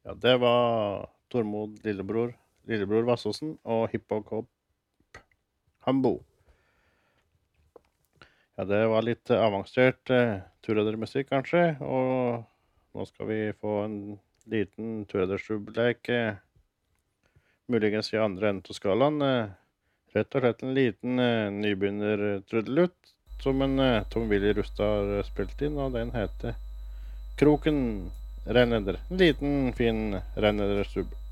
Ja, det var Tormod Lillebror Vassåsen og Hiphop Hambo. Ja, det var litt avansert turredermusikk kanskje, og nå skal vi få en liten turredersjublek, muligens i andre enden av skalaen. Rett og slett en liten nybegynner-trudelutt som en Tom Willy Rustad har spilt inn, og den heter Kroken Renneder. En liten, fin Renneder-sub.